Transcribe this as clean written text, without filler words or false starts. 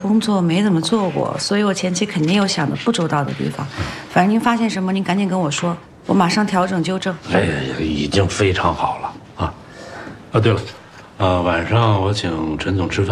工作没怎么做过，所以我前期肯定有想的不周到的地方。反正您发现什么，您赶紧跟我说，我马上调整纠正。 哎呀，已经非常好了啊！啊，对了，晚上我请陈总吃饭。